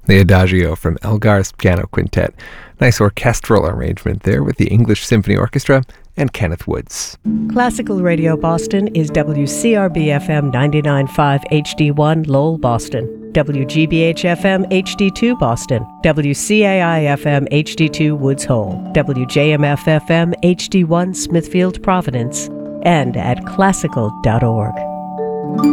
The Adagio from Elgar's Piano Quintet. Nice orchestral arrangement there with the English Symphony Orchestra and Kenneth Woods. Classical Radio Boston is WCRB-FM 99.5 HD1 Lowell, Boston, WGBH-FM HD2 Boston, WCAI-FM HD2 Woods Hole, WJMF-FM HD1 Smithfield, Providence, and at classical.org.